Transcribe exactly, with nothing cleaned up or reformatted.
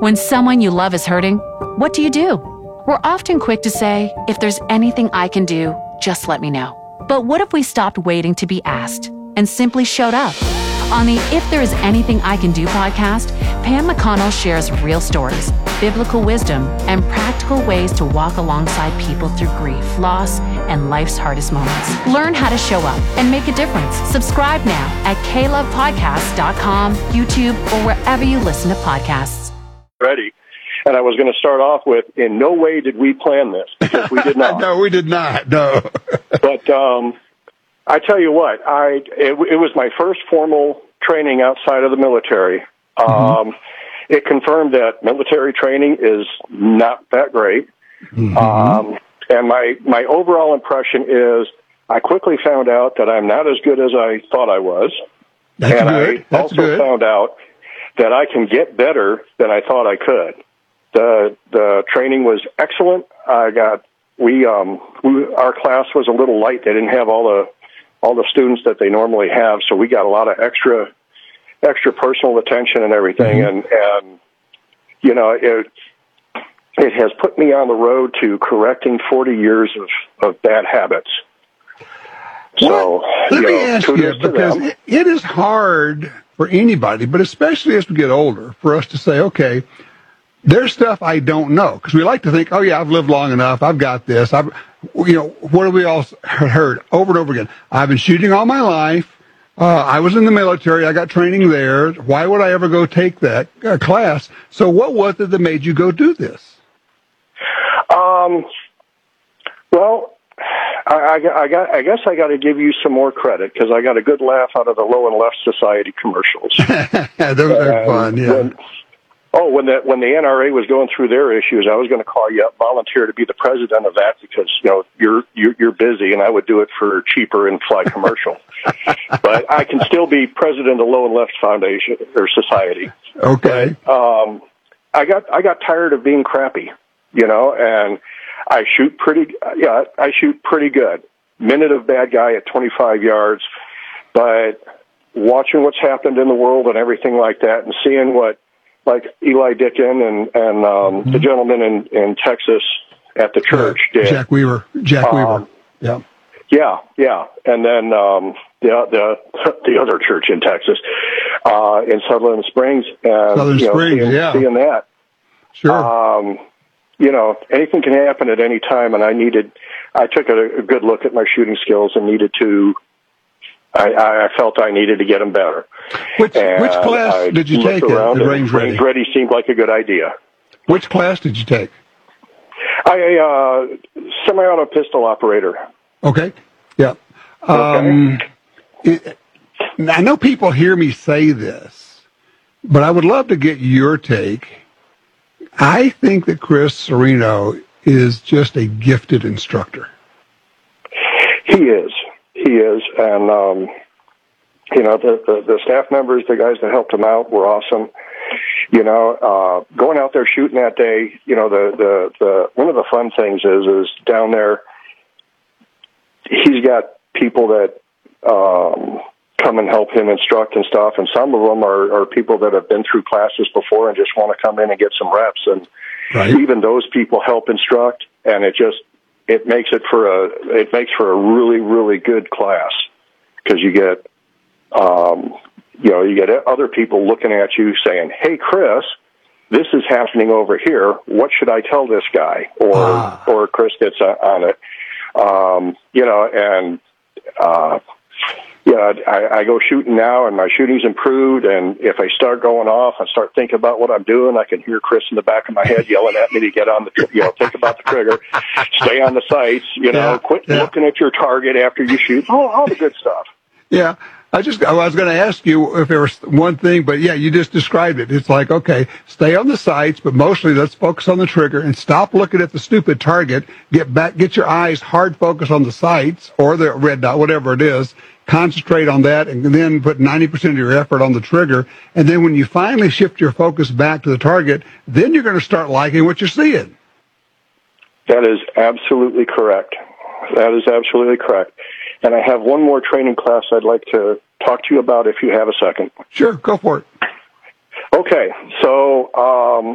When someone you love is hurting, what do you do? We're often quick to say, if there's anything I can do, just let me know. But what if we stopped waiting to be asked and simply showed up? On the If There Is Anything I Can Do podcast, Pam McConnell shares real stories, biblical wisdom, and practical ways to walk alongside people through grief, loss, and life's hardest moments. Learn how to show up and make a difference. Subscribe now at k love podcast dot com, YouTube, or wherever you listen to podcasts. Ready. And I was going to start off with, in no way did we plan this, because we did not. No, we did not, no. But um, I tell you what, I it, it was my first formal training outside of the military. Um, mm-hmm. It confirmed that military training is not that great. Mm-hmm. Um, and my, my overall impression is I quickly found out that I'm not as good as I thought I was. That's and good. I That's also good. found out that I can get better than I thought I could. The the training was excellent. I got we um we, our class was a little light. They didn't have all the all the students that they normally have, so we got a lot of extra extra personal attention and everything. Mm-hmm. And and you know it it has put me on the road to correcting forty years of, of bad habits. So Let you me know, ask you, kudos to because them. it, it is hard for anybody, but especially as we get older, for us to say, okay, there's stuff I don't know, because we like to think, oh yeah, I've lived long enough, I've got this. I've, you know, what have we all heard over and over again? I've been shooting all my life. Uh, I was in the military. I got training there. Why would I ever go take that uh, class? So, what was it that made you go do this? Um. Well, I, I, I got. I guess I got to give you some more credit, because I got a good laugh out of the Low and Left Society commercials. Those are fun. Yeah. When, Oh, when the when the N R A was going through their issues, I was going to call you up, volunteer to be the president of that, because you know you're you're, you're busy, and I would do it for cheaper and fly commercial. But I can still be president of Low and Left Foundation or Society. Okay. But, um, I got I got tired of being crappy, you know, and I shoot pretty. Yeah, I shoot pretty good. Minute of bad guy at twenty-five yards, but watching what's happened in the world and everything like that, and seeing what. Like Eli Dickin and, and um, mm-hmm. the gentleman in, in Texas at the church yeah, did. Jack Weaver. Jack um, Weaver. Yeah. Yeah, yeah. And then um, the the the other church in Texas, uh, in Sutherland Springs. And, Southern you know, Springs, seeing, yeah. Seeing that. Sure. Um, you know, anything can happen at any time, and I needed, I took a, a good look at my shooting skills and needed to, I, I felt I needed to get them better. Which and which class I did you take around at Range Ready? Range Ready seemed like a good idea. Which class did you take? I uh, semi-auto pistol operator. Okay. Yeah. Um, okay. It, I know people hear me say this, but I would love to get your take. I think that Chris Serino is just a gifted instructor. He is. He is, and um, you know the, the the staff members, the guys that helped him out, were awesome. You know, uh, going out there shooting that day. You know, the the the one of the fun things is is down there. He's got people that um, come and help him instruct and stuff, and some of them are, are people that have been through classes before and just want to come in and get some reps. And right. Even those people help instruct, and it just. It makes it for a it makes for a really really good class, because you get um, you know you get other people looking at you saying, "Hey, Chris, this is happening over here. What should I tell this guy?" Or ah. or Chris gets on it, um, you know, and uh, yeah, I, I go shooting now, and my shooting's improved. And if I start going off and start thinking about what I'm doing, I can hear Chris in the back of my head yelling at me to get on the, you know, think about the trigger, stay on the sights, you know, yeah, quit yeah. looking at your target after you shoot, all, all the good stuff. Yeah. I just, I was going to ask you if there was one thing, but yeah, you just described it. It's like, okay, stay on the sights, but mostly let's focus on the trigger and stop looking at the stupid target. Get back, get your eyes hard focused on the sights or the red dot, whatever it is. Concentrate on that, and then put ninety percent of your effort on the trigger. And then when you finally shift your focus back to the target, then you're going to start liking what you're seeing. That is absolutely correct. That is absolutely correct. And I have one more training class I'd like to talk to you about if you have a second. Sure, go for it. Okay, so um,